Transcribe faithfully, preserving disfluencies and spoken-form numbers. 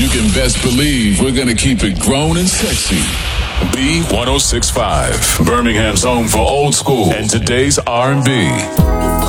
can best believe we're gonna keep it grown and sexy. B one oh six point five, Birmingham's home for old school and today's R and B.